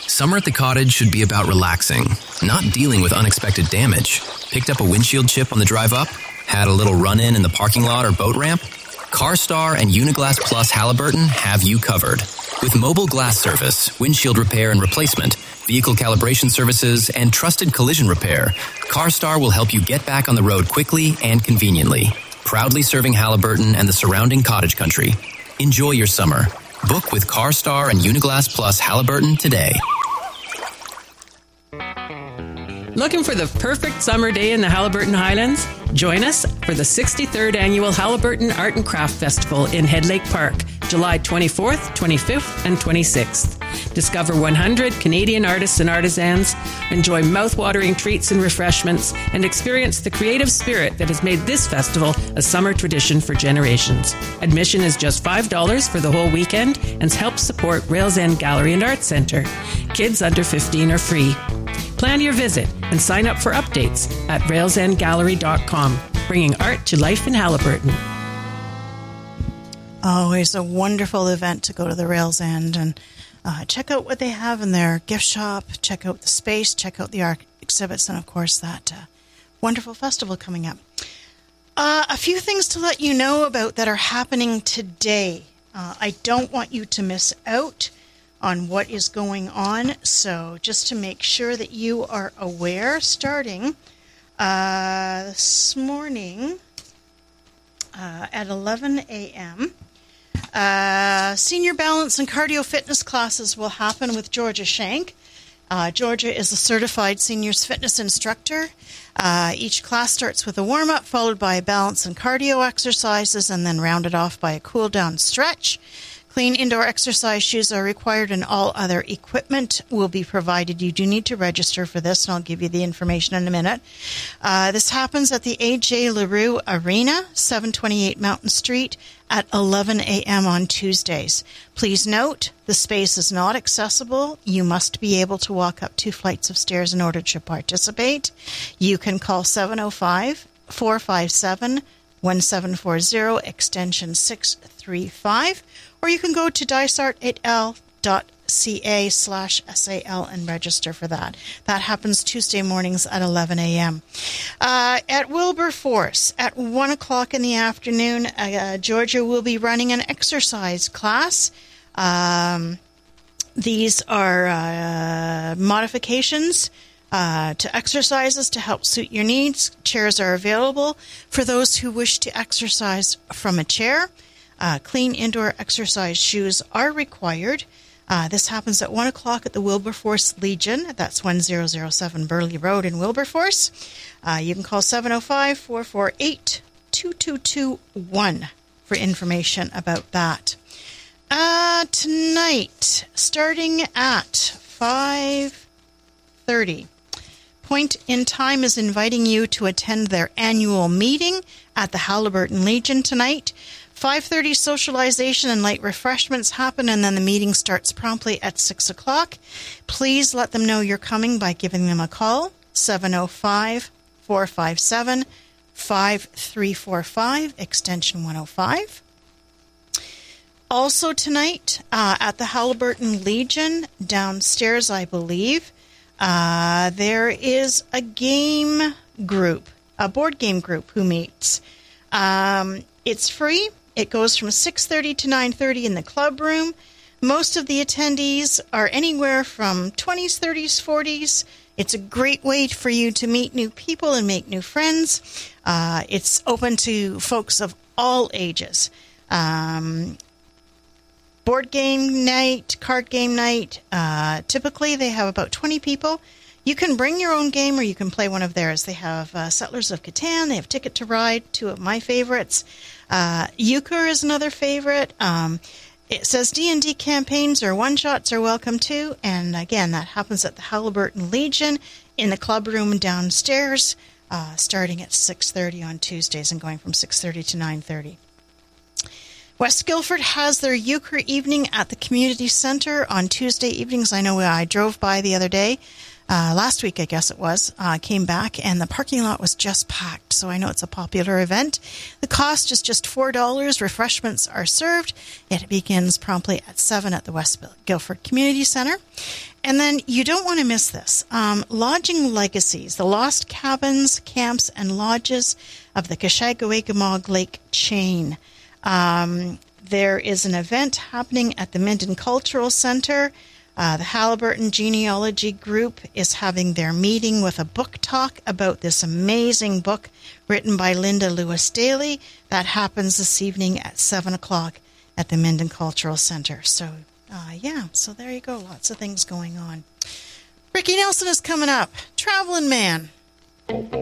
Summer at the cottage should be about relaxing, not dealing with unexpected damage. Picked up a windshield chip on the drive up? Had a little run-in the parking lot or boat ramp? CarStar and Uniglass Plus Halliburton have you covered. With mobile glass service, windshield repair and replacement, vehicle calibration services, and trusted collision repair, CarStar will help you get back on the road quickly and conveniently. Proudly serving Halliburton and the surrounding cottage country. Enjoy your summer. Book with CarStar and Uniglass Plus Halliburton today. Looking for the perfect summer day in the Halliburton Highlands? Join us for the 63rd Annual Halliburton Art and Craft Festival in Head Lake Park, July 24th, 25th, and 26th. Discover 100 Canadian artists and artisans, enjoy mouth-watering treats and refreshments, and experience the creative spirit that has made this festival a summer tradition for generations. Admission is just $5 for the whole weekend and helps support Rails End Gallery and Arts Centre. Kids under 15 are free. Plan your visit and sign up for updates at railsendgallery.com, bringing art to life in Halliburton. Always a wonderful event to go to the Rails End and check out what they have in their gift shop, check out the space, check out the art exhibits, and of course that wonderful festival coming up. A few things to let you know about that are happening today. I don't want you to miss out on what is going on, so just to make sure that you are aware, starting this morning at 11 a.m., senior balance and cardio fitness classes will happen with Georgia Shank. Georgia is a certified seniors fitness instructor. Each class starts with a warm-up, followed by balance and cardio exercises, and then rounded off by a cool-down stretch. Clean indoor exercise shoes are required, and all other equipment will be provided. You do need to register for this, and I'll give you the information in a minute. This happens at the A.J. LaRue Arena, 728 Mountain Street, at 11 a.m. on Tuesdays. Please note, the space is not accessible. You must be able to walk up 2 flights of stairs in order to participate. You can call 705-457-1740, extension 635, or you can go to dysart8l.ca/SAL and register for that. That happens Tuesday mornings at 11 a.m. At Wilberforce, at 1 o'clock in the afternoon, Georgia will be running an exercise class. These are modifications to exercises to help suit your needs. Chairs are available for those who wish to exercise from a chair. Clean indoor exercise shoes are required. This happens at 1 o'clock at the Wilberforce Legion. That's 1007 Burley Road in Wilberforce. You can call 705-448-2221 for information about that. Tonight, starting at 5:30, Point in Time is inviting you to attend their annual meeting at the Halliburton Legion tonight. 5:30 socialization and light refreshments happen, and then the meeting starts promptly at 6 o'clock. Please let them know you're coming by giving them a call, 705-457-5345, extension 105. Also tonight, at the Halliburton Legion, downstairs, I believe, there is a game group, a board game group who meets. It's free. It goes from 6:30 to 9:30 in the club room. Most of the attendees are anywhere from 20s, 30s, 40s. It's a great way for you to meet new people and make new friends. It's open to folks of all ages. Board game night, card game night. Typically, they have about 20 people. You can bring your own game or you can play one of theirs. They have Settlers of Catan. They have Ticket to Ride, 2 of my favorites. Euchre is another favorite. It says D&D campaigns or one-shots are welcome too. And again, that happens at the Halliburton Legion in the club room downstairs, starting at 6:30 on Tuesdays and going from 6:30 to 9:30. West Guildford has their Euchre evening at the community center on Tuesday evenings. I know I drove by the other day. last week, I guess it was, came back, and the parking lot was just packed. So I know it's a popular event. The cost is just $4. Refreshments are served. It begins promptly at 7 at the West Guildford Community Centre. And then you don't want to miss this. Lodging Legacies, the lost cabins, camps, and lodges of the Kashagawagamog Lake chain. There is an event happening at the Minden Cultural Centre. The Haliburton Genealogy Group is having their meeting with a book talk about this amazing book written by Linda Lewis Daly. That happens this evening at 7 o'clock at the Minden Cultural Centre. So, so there you go. Lots of things going on. Ricky Nelson is coming up. Traveling Man.